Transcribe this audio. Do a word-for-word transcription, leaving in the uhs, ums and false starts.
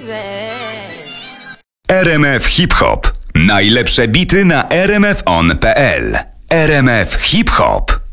R M F Hip Hop. Najlepsze bity na r m f on kropka p l. R M F Hip Hop.